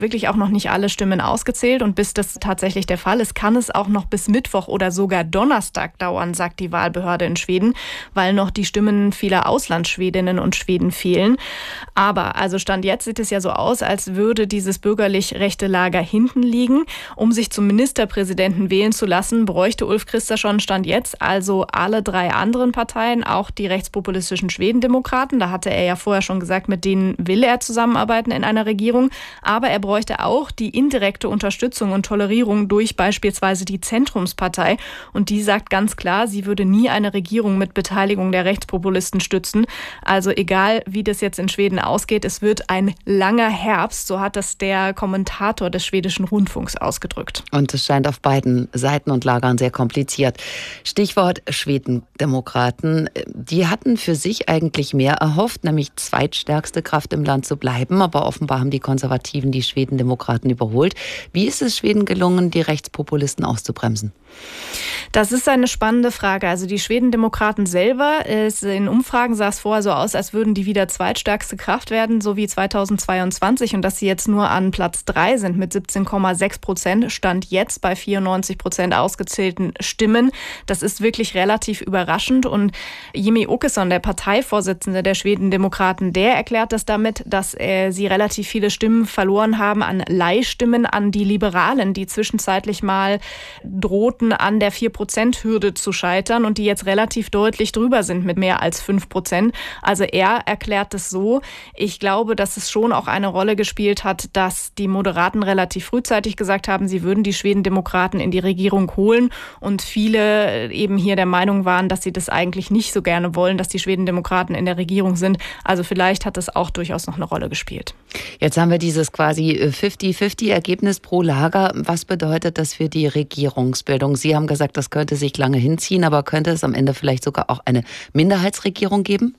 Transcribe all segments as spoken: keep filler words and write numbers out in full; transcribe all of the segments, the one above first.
wirklich auch noch nicht alle Stimmen ausgezählt. Und bis das tatsächlich der Fall ist, kann es auch noch bis Mittwoch oder sogar Donnerstag dauern, sagt die Wahlbehörde in Schweden, weil noch die Stimmen vieler Auslandsschwedinnen und Schweden fehlen. Aber also Stand jetzt sieht es ja so aus, als würde dieses bürgerlich-rechte Lager hinten liegen. Um sich zum Ministerpräsidenten wählen zu lassen, bräuchte Ulf Kristersson Stand jetzt also alle drei anderen Parteien, auch die rechtspopulistischen Schwedendemokraten. Da hatte er ja vorher schon gesagt, mit denen will er zusammenarbeiten in einer Regierung. Aber er bräuchte auch die indirekte Unterstützung und Tolerierung durch beispielsweise die Zentrumspartei. Und die sagt ganz klar, sie würde nie eine Regierung mit Beteiligung der Rechtspopulisten stützen. Also egal, wie das jetzt in Schweden ausgeht, es wird ein langer Herbst, so hat das der Kommentator des schwedischen Rundfunks ausgedrückt. Und es scheint auf beiden Seiten und Lagern sehr kompliziert. Stichwort Schwedendemokraten. Die hatten für sich eigentlich mehr erhofft, nämlich zweitstärkste Kraft im Land zu bleiben. Aber offenbar haben die Konservativen die Schwedendemokraten überholt. Wie ist es Schweden gelungen, die Rechtspopulisten auszubremsen? Das ist eine spannende Frage. Also die Schwedendemokraten selber, in Umfragen sah es vorher so aus, als würden die wieder zweitstärkste Kraft werden, so wie zweitausendzweiundzwanzig. Und dass sie jetzt nur an Platz drei sind mit siebzehn Komma sechs Prozent, stand jetzt bei vierundneunzig Prozent ausgezählten Stimmen. Das ist wirklich relativ überraschend. Und Jimmie Åkesson, der Parteivorsitzende der Schwedendemokraten, der erklärt das damit, dass äh, sie relativ viele Stimmen verloren haben an Leihstimmen an die Liberalen, die zwischenzeitlich mal drohten, an der vier Prozent Hürde zu scheitern und die jetzt relativ deutlich drüber sind mit mehr als fünf Prozent. Also er erklärt es so. Ich glaube, dass es schon auch eine Rolle gespielt hat, dass die Moderaten relativ frühzeitig gesagt haben, sie würden die Schwedendemokraten in die Regierung holen und viele eben hier der Meinung waren, dass sie das eigentlich nicht so gerne wollen, dass die Schwedendemokraten in der Regierung sind. Also vielleicht hat das auch durchaus noch eine Rolle gespielt. Jetzt haben wir dieses quasi fünfzig fünfzig Ergebnis pro Lager. Was bedeutet das für die Regierungsbildung? Sie haben gesagt, das könnte sich lange hinziehen, aber könnte es am Ende vielleicht sogar auch eine Minderheitsregierung geben?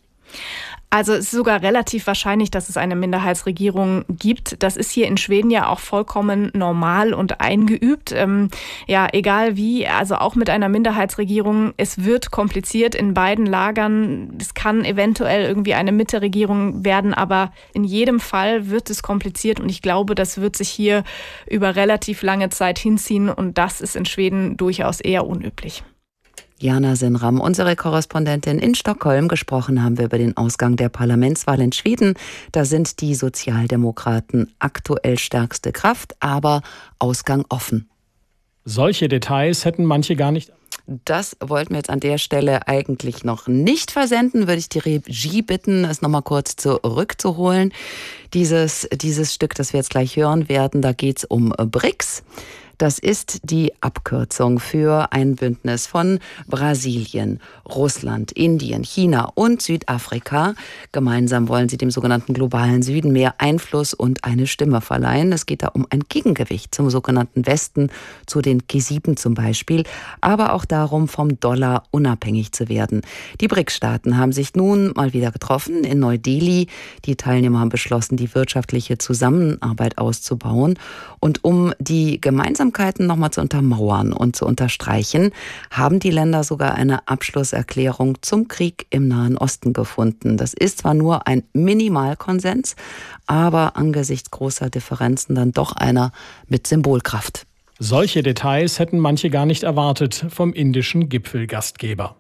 Also es ist sogar relativ wahrscheinlich, dass es eine Minderheitsregierung gibt. Das ist hier in Schweden ja auch vollkommen normal und eingeübt. Ähm, ja, egal wie, also auch mit einer Minderheitsregierung, es wird kompliziert in beiden Lagern. Es kann eventuell irgendwie eine Mitte-Regierung werden, aber in jedem Fall wird es kompliziert und ich glaube, das wird sich hier über relativ lange Zeit hinziehen und das ist in Schweden durchaus eher unüblich. Jana Sinram, unsere Korrespondentin in Stockholm. Gesprochen haben wir über den Ausgang der Parlamentswahl in Schweden. Da sind die Sozialdemokraten aktuell stärkste Kraft, aber Ausgang offen. Solche Details hätten manche gar nicht. Das wollten wir jetzt an der Stelle eigentlich noch nicht versenden. Würde ich die Regie bitten, es nochmal kurz zurückzuholen. Dieses, dieses Stück, das wir jetzt gleich hören werden, da geht es um B R I C S. Das ist die Abkürzung für ein Bündnis von Brasilien, Russland, Indien, China und Südafrika. Gemeinsam wollen sie dem sogenannten globalen Süden mehr Einfluss und eine Stimme verleihen. Es geht da um ein Gegengewicht zum sogenannten Westen, zu den G sieben zum Beispiel, aber auch darum, vom Dollar unabhängig zu werden. Die B R I C S-Staaten haben sich nun mal wieder getroffen in Neu-Delhi. Die Teilnehmer haben beschlossen, die wirtschaftliche Zusammenarbeit auszubauen. Und um die Gemeinsamkeiten nochmal zu untermauern und zu unterstreichen, haben die Länder sogar eine Abschlusserklärung zum Krieg im Nahen Osten gefunden. Das ist zwar nur ein Minimalkonsens, aber angesichts großer Differenzen dann doch einer mit Symbolkraft. Solche Details hätten manche gar nicht erwartet vom indischen Gipfelgastgeber.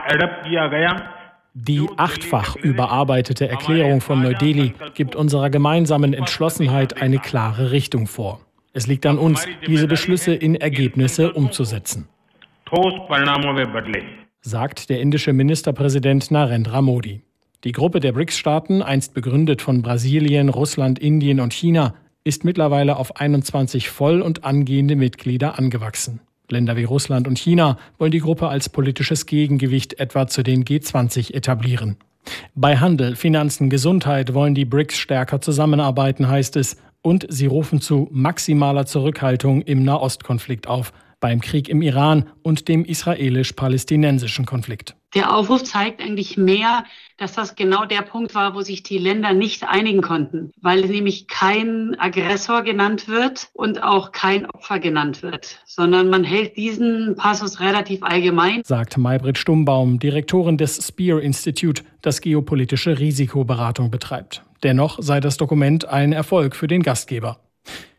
Die achtfach überarbeitete Erklärung von Neu-Delhi gibt unserer gemeinsamen Entschlossenheit eine klare Richtung vor. Es liegt an uns, diese Beschlüsse in Ergebnisse umzusetzen, sagt der indische Ministerpräsident Narendra Modi. Die Gruppe der B R I C S-Staaten, einst begründet von Brasilien, Russland, Indien und China, ist mittlerweile auf einundzwanzig voll- und angehende Mitglieder angewachsen. Länder wie Russland und China wollen die Gruppe als politisches Gegengewicht etwa zu den G zwanzig etablieren. Bei Handel, Finanzen, Gesundheit wollen die B R I C S stärker zusammenarbeiten, heißt es. Und sie rufen zu maximaler Zurückhaltung im Nahostkonflikt auf, beim Krieg im Iran und dem israelisch-palästinensischen Konflikt. Der Aufruf zeigt eigentlich mehr, dass das genau der Punkt war, wo sich die Länder nicht einigen konnten, weil nämlich kein Aggressor genannt wird und auch kein Opfer genannt wird, sondern man hält diesen Passus relativ allgemein, sagt Maybrit Stumbaum, Direktorin des Spear Institute, das geopolitische Risikoberatung betreibt. Dennoch sei das Dokument ein Erfolg für den Gastgeber.